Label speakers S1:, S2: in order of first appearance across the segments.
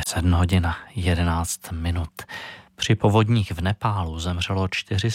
S1: 7 hodin 11 minut. Při povodních v Nepálu zemřelo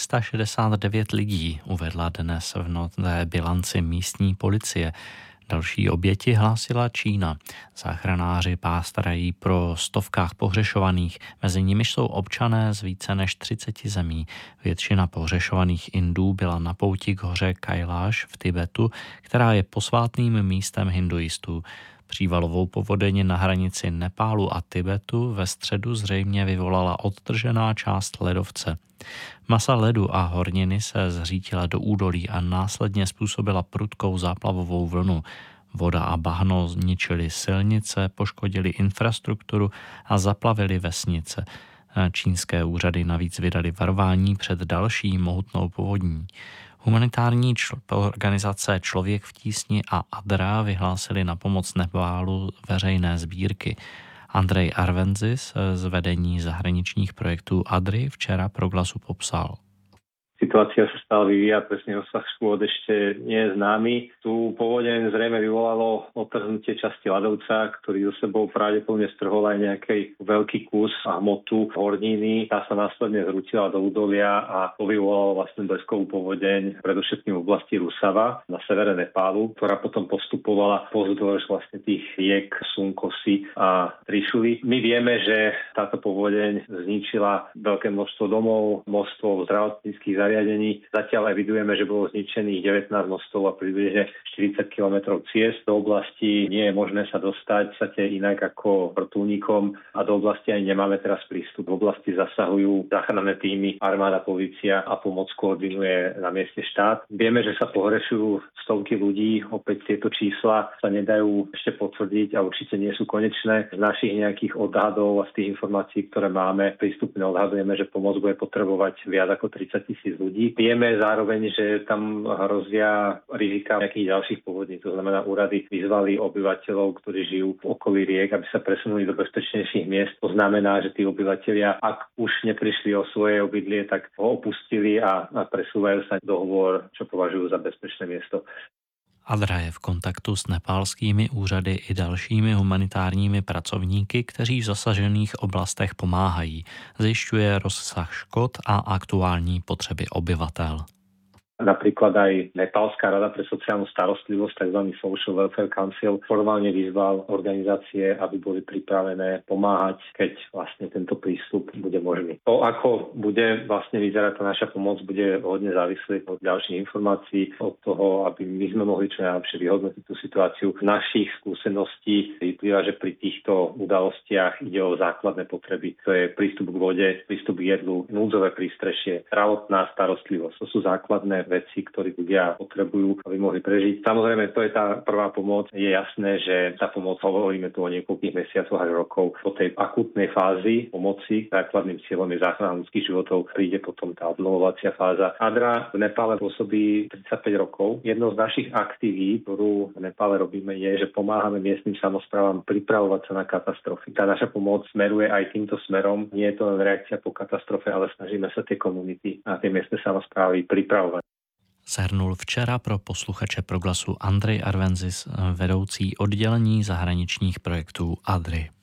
S1: 469 lidí, uvedla dnes v nové bilanci místní policie. Další oběti hlásila Čína. Záchranáři pástrají pro stovkách pohřešovaných, mezi nimiž jsou občané z více než 30 zemí. Většina pohřešovaných Indů byla na pouti k hoře Kailáš v Tibetu, která je posvátným místem hinduistů. Přívalovou povodeň na hranici Nepálu a Tibetu ve středu zřejmě vyvolala odtržená část ledovce. Masa ledu a horniny se zřítila do údolí a následně způsobila prudkou záplavovou vlnu. Voda a bahno zničily silnice, poškodily infrastrukturu a zaplavily vesnice. Čínské úřady navíc vydali varování před další mohutnou povodní. Humanitární organizace Člověk v tísni a ADRA vyhlásili na pomoc Nepálu veřejné sbírky. Andrej Arvenzis z vedení zahraničních projektů ADRY včera pro Glasu popsal.
S2: Situácia sa stále vyvíja, presne rozsah škôd ešte nie je známy. Tú povodeň zrejme vyvolalo odtrhnutie časti ľadovca, ktorý so sebou pravdepodobne strhol aj nejaký veľký kus a hmotu horniny. Tá sa následne zrútila do údolia a vyvolalo vlastne bleskovú povodeň, predovšetkým v oblasti Rusava na severe Nepálu, ktorá potom postupovala pozdĺž vlastne tých riek Sunkosy a Trišuli. My vieme, že táto povodeň zničila veľké množstvo domov, mostov, zdravotníckych zariadení. Zatiaľ evidujeme, že bolo zničených 19 mostov a približne 40 km ciest. Do oblasti nie je možné sa dostať inak ako vrtuľníkom a do oblasti ani nemáme teraz prístup. V oblasti zasahujú záchranné týmy, armáda, polícia a pomoc koordinuje na mieste štát. Vieme, že sa pohrešujú stovky ľudí, opäť tieto čísla sa nedajú ešte potvrdiť a určite nie sú konečné. Z našich nejakých odhadov a z tých informácií, ktoré máme, prístupne odhadujeme, že pomoc bude potrebovať viac ako 30 000 ľudí. Vieme zároveň, že tam hrozia rizika nejakých ďalších povodní. To znamená, úrady vyzvali obyvateľov, ktorí žijú v okolí riek, aby sa presunuli do bezpečnejších miest. To znamená, že tí obyvatelia, ak už neprišli o svoje obydlie, tak ho opustili a presúvajú sa do hôr, čo považujú za bezpečné miesto.
S1: ADRA je v kontaktu s nepálskými úřady i dalšími humanitárními pracovníky, kteří v zasažených oblastech pomáhají. Zjišťuje rozsah škod a aktuální potřeby obyvatel.
S2: Napríklad aj Nepálska rada pre sociálnu starostlivosť, tzv. Social Welfare Council, formálne vyzval organizácie, aby boli pripravené pomáhať, keď vlastne tento prístup bude možný. To, ako bude vlastne vyzerať tá naša pomoc, bude hodne závislieť od ďalších informácií, od toho, aby my sme mohli čo najlepšie vyhodnotiť tú situáciu. Z našich skúseností vyplýva, že pri týchto udalostiach ide o základné potreby. To je prístup k vode, prístup k jedlu, núdzové prístrešie, zdravotná starostlivosť. To sú základné veci, ktoré ľudia potrebujú, aby mohli prežiť. Samozrejme, to je tá prvá pomoc. Je jasné, že tá pomoc, hovoríme tu o niekoľkých mesiacoch až rokov, po tej akútnej fázi pomoci, základným cieľom je záchrana ľudských životov, príde potom tá obnovovacia fáza. ADRA v Nepále pôsobí 35 rokov. Jednou z našich aktivít, ktorú v Nepále robíme, je, že pomáhame miestnym samosprávam pripravovať sa na katastrofy. Tá naša pomoc smeruje aj týmto smerom. Nie je to len reakcia po katastrofe, ale snažíme sa tie komunity a tie miestne samosprávy pripravovať.
S1: Shrnul včera pro posluchače Proglasu Andrej Arvenzis, vedoucí oddělení zahraničních projektů ADRY.